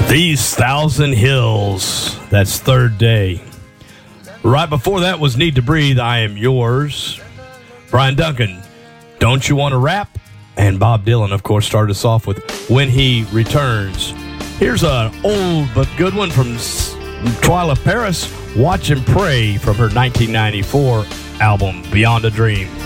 These Thousand Hills. That's Third Day. Right before that was Need to Breathe, I Am Yours. Brian Duncan, Don't You Want to Rap? And Bob Dylan, of course, started us off with When He Returns. Here's an old but good one from Twyla Paris, Watch and Pray, from her 1994 album, Beyond a Dream.